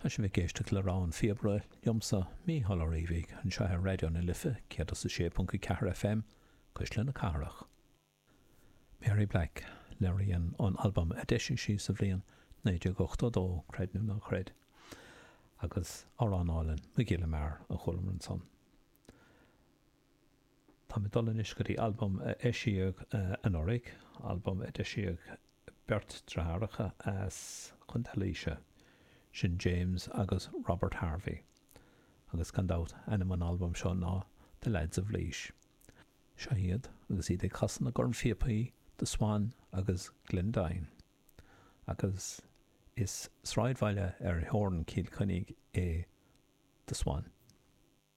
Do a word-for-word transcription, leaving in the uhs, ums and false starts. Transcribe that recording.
Tá sé bh géiste le rán fiobre liomsa mí hallóríomhí an seathe radio na lifa céad sa sé punca ceathair F M cuis le na carach. Mary Black leiríonn an albumm Edition sí sa bhliain néideag ochtádó creidnú ná creid agus áránáilin na gile mar a cholam an son. Tá me dolan is go dtí albumm eisiíag an orig, albumm eisiíag Bert Draharacha as chun talíse sin James agus Robert Harvey agus gan dát anam an albumm seo ná The Lads of Laois. Seo iad agus iad ag chasan na gorm fiapaí The Swan agus Glendyne agus is sráidmhaile ar thorn cíl chunig é The Swan.